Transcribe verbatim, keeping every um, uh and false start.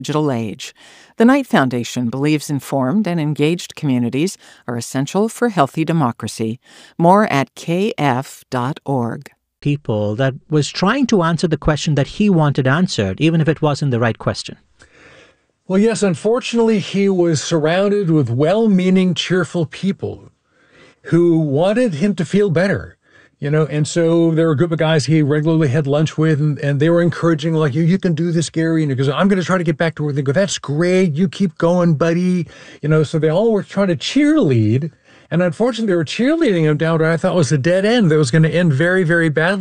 digital age. The Knight Foundation believes informed and engaged communities are essential for healthy democracy. More at k f dot org. People that was trying to answer the question that he wanted answered, even if it wasn't the right question. Well, yes, unfortunately, he was surrounded with well-meaning, cheerful people who wanted him to feel better. You know, and so there were a group of guys he regularly had lunch with, and, and they were encouraging, like, you, you can do this, Gary. And he goes, I'm going to try to get back to work. They go, that's great. You keep going, buddy. You know, so they all were trying to cheerlead. And unfortunately, they were cheerleading him down to what I thought was a dead end that was going to end very, very badly.